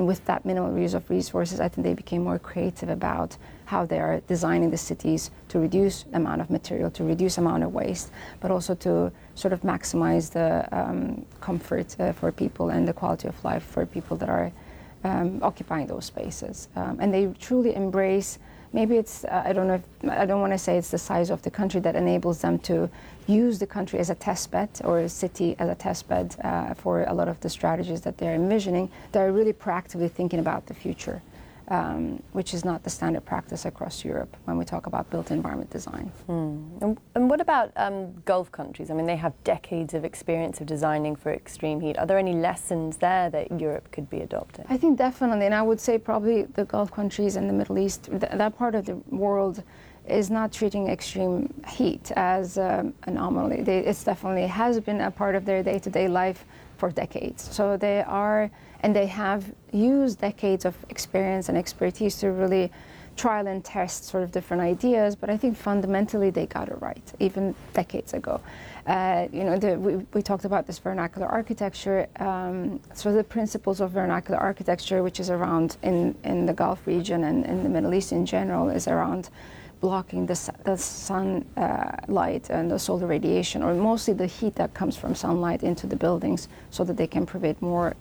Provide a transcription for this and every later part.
And with that minimal use of resources, I think they became more creative about how they are designing the cities to reduce amount of material, to reduce amount of waste, but also to sort of maximize the comfort for people and the quality of life for people that are occupying those spaces. And they truly embrace, maybe it's, I don't want to say it's the size of the country that enables them to use the country as a test bed or a city as a test bed for a lot of the strategies that they're envisioning. They're really proactively thinking about the future, which is not the standard practice across Europe when we talk about built environment design. And what about Gulf countries? I mean, they have decades of experience of designing for extreme heat. Are there any lessons there that Europe could be adopting? I think definitely, and I would say probably the Gulf countries and the Middle East, that part of the world is not treating extreme heat as an anomaly. It's definitely has been a part of their day-to-day life for decades. So they are, and they have used decades of experience and expertise to really trial and test sort of different ideas, but I think fundamentally they got it right, even decades ago. We talked about this vernacular architecture. So the principles of vernacular architecture, which is around in the Gulf region and in the Middle East in general, is around blocking the sun light and the solar radiation, or mostly the heat that comes from sunlight into the buildings, so that they can create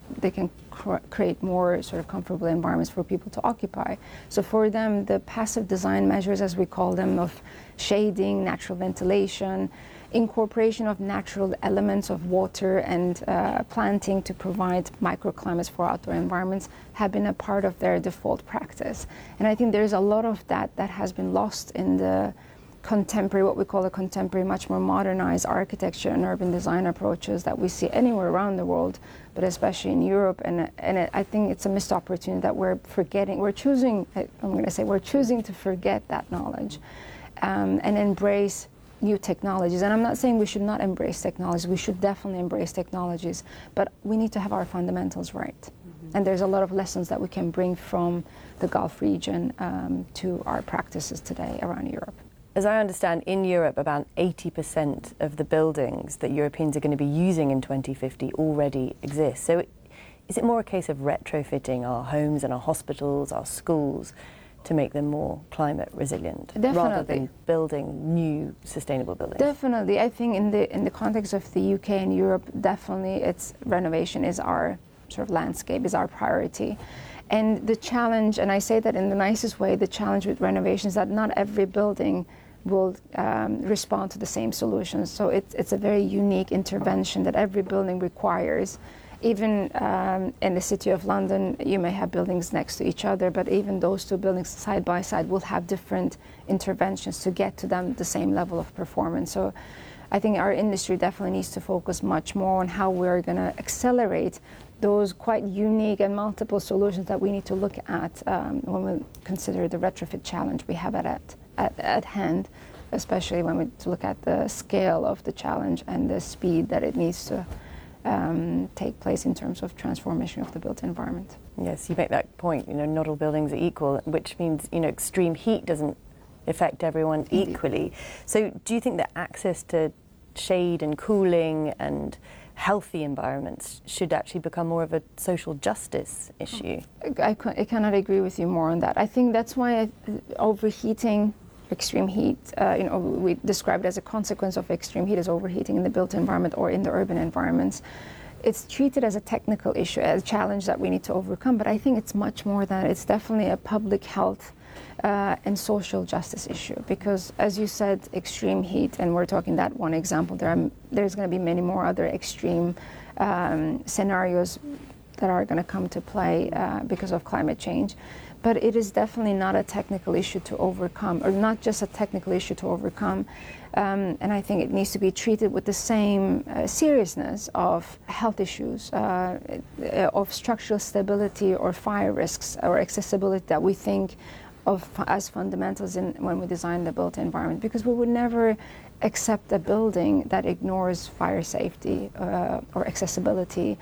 more sort of comfortable environments for people to occupy. So for them, the passive design measures, as we call them, of shading, natural ventilation, incorporation of natural elements of water and planting to provide microclimates for outdoor environments have been a part of their default practice. And I think there's a lot of that has been lost in the contemporary, what we call the contemporary, much more modernized architecture and urban design approaches that we see anywhere around the world, but especially in Europe. And I think it's a missed opportunity that we're forgetting. We're choosing to forget that knowledge and embrace new technologies. And I'm not saying we should not embrace technologies. We should definitely embrace technologies, but we need to have our fundamentals right. And there's a lot of lessons that we can bring from the Gulf region to our practices today around Europe. As I understand, in Europe, about 80% of the buildings that Europeans are going to be using in 2050 already exist. So is it more a case of retrofitting our homes and our hospitals, our schools, to make them more climate resilient, rather than building new sustainable buildings? Definitely. I think in the context of the UK and Europe, definitely it's renovation is our sort of landscape, is our priority. And the challenge, and I say that in the nicest way, the challenge with renovation is that not every building will respond to the same solutions. So it's a very unique intervention that every building requires. Even in the City of London, you may have buildings next to each other, but even those two buildings side by side will have different interventions to get to them the same level of performance. So I think our industry definitely needs to focus much more on how we're going to accelerate those quite unique and multiple solutions that we need to look at when we consider the retrofit challenge we have at hand, especially when we look at the scale of the challenge and the speed that it needs to take place in terms of transformation of the built environment. Yes, you make that point, not all buildings are equal, which means, extreme heat doesn't affect everyone equally. So do you think that access to shade and cooling and healthy environments should actually become more of a social justice issue? I cannot agree with you more on that. I think that's why overheating, extreme heat, we describe it as a consequence of extreme heat as overheating in the built environment or in the urban environments. It's treated as a technical issue, as a challenge that we need to overcome, but I think it's much more than that. It's definitely a public health and social justice issue, because as you said, extreme heat, and we're talking that one example, there's going to be many more other extreme scenarios that are going to come to play because of climate change. But it is definitely not a technical issue to overcome, or not just a technical issue to overcome. And I think it needs to be treated with the same seriousness of health issues, of structural stability or fire risks or accessibility that we think of as fundamentals when we design the built environment. Because we would never accept a building that ignores fire safety or accessibility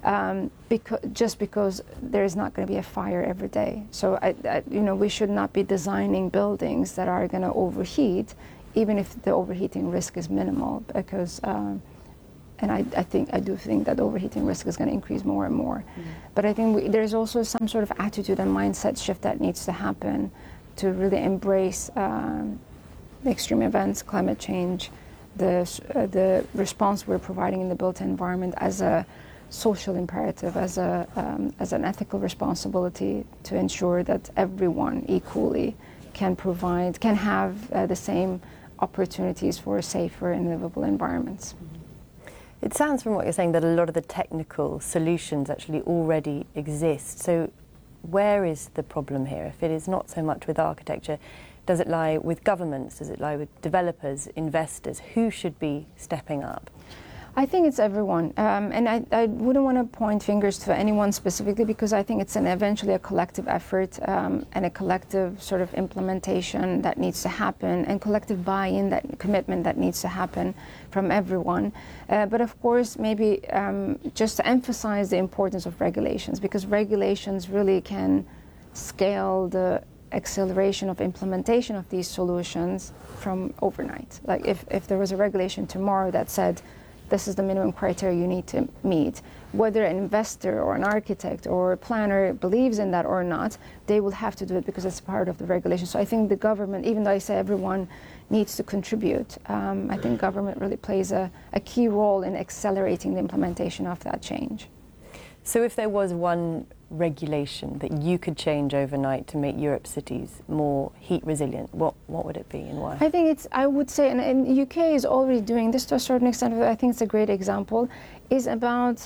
just because there is not going to be a fire every day. So we should not be designing buildings that are going to overheat, even if the overheating risk is minimal, because and I do think that overheating risk is going to increase more and more. But I think there's also some sort of attitude and mindset shift that needs to happen to really embrace extreme events, climate change, the response we're providing in the built environment as a social imperative, as an ethical responsibility to ensure that everyone equally can have the same opportunities for safer and livable environments. It sounds from what you're saying that a lot of the technical solutions actually already exist. So where is the problem here? If it is not so much with architecture, does it lie with governments? Does it lie with developers, investors? Who should be stepping up? I think it's everyone, and I wouldn't want to point fingers to anyone specifically, because I think it's eventually a collective effort and a collective sort of implementation that needs to happen, and collective buy-in, that commitment that needs to happen from everyone. But of course, maybe just to emphasize the importance of regulations, because regulations really can scale the acceleration of implementation of these solutions from overnight. Like if there was a regulation tomorrow that said, this is the minimum criteria you need to meet, whether an investor or an architect or a planner believes in that or not, they will have to do it because it's part of the regulation. So I think the government, even though I say everyone needs to contribute, I think government really plays a key role in accelerating the implementation of that change. So if there was one regulation that you could change overnight to make Europe's cities more heat resilient, what would it be and why? I would say, and the UK is already doing this to a certain extent, I think it's a great example, is about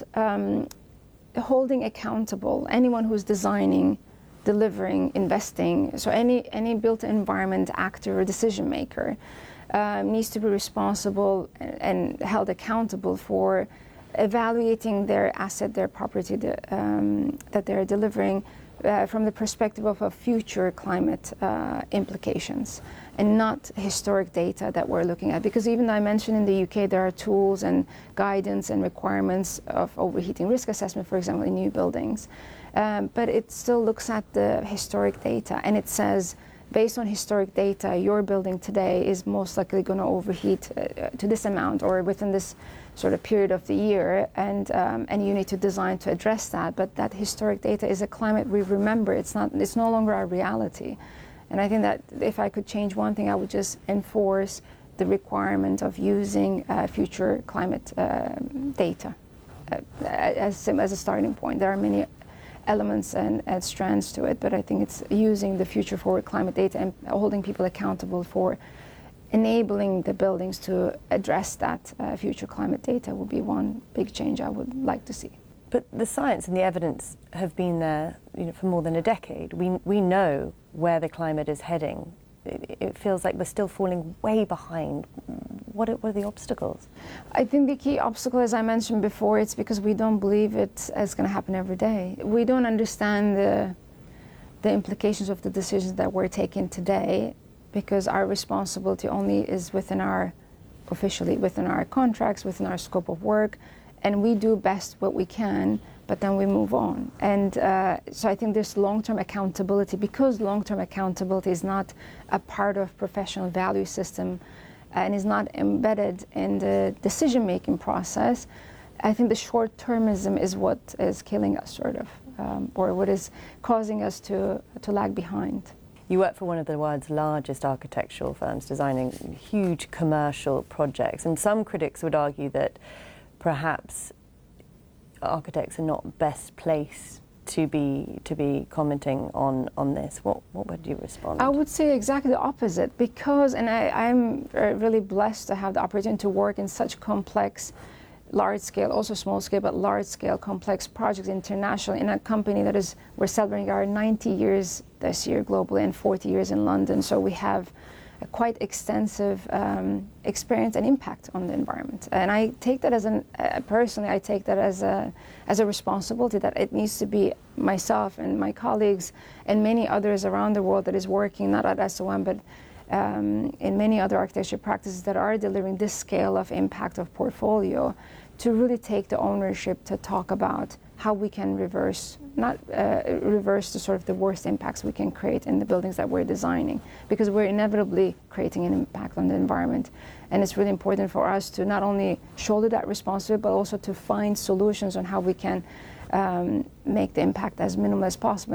holding accountable anyone who's designing, delivering, investing. So any built environment actor or decision maker needs to be responsible and held accountable for evaluating their asset, their property that they're delivering from the perspective of a future climate implications, and not historic data that we're looking at. Because even though I mentioned in the UK there are tools and guidance and requirements of overheating risk assessment, for example, in new buildings, but it still looks at the historic data, and it says, based on historic data, your building today is most likely going to overheat to this amount or within this sort of period of the year, and you need to design to address that. But that historic data is a climate we remember. It's no longer our reality. And I think that if I could change one thing, I would just enforce the requirement of using future climate data as a starting point. There are many elements and strands to it, but I think it's using the future forward climate data and holding people accountable for enabling the buildings to address that future climate data will be one big change I would like to see. But the science and the evidence have been there, for more than a decade. We know where the climate is heading. It feels like we're still falling way behind. What are the obstacles? I think the key obstacle, as I mentioned before, it's because we don't believe it's going to happen every day. We don't understand the implications of the decisions that we're taking today, because our responsibility only is officially within our contracts, within our scope of work, and we do best what we can, but then we move on. And so I think there's long-term accountability, because long-term accountability is not a part of professional value system and is not embedded in the decision-making process. I think the short-termism is what is killing us, sort of, or what is causing us to lag behind. You work for one of the world's largest architectural firms, designing huge commercial projects, and some critics would argue that perhaps architects are not best placed to be commenting on this. What would you respond? I would say exactly the opposite, because, and I'm really blessed to have the opportunity to work in such complex, large scale, also small scale, but large scale, complex projects internationally in a company that is, we're celebrating our 90 years this year globally and 40 years in London. So we have a quite extensive experience and impact on the environment. And I take that personally, I take that as a responsibility, that it needs to be myself and my colleagues and many others around the world that is working, not at SOM, but in many other architecture practices that are delivering this scale of impact of portfolio, to really take the ownership to talk about how we can reverse the sort of the worst impacts we can create in the buildings that we're designing, because we're inevitably creating an impact on the environment. And it's really important for us to not only shoulder that responsibility, but also to find solutions on how we can make the impact as minimal as possible.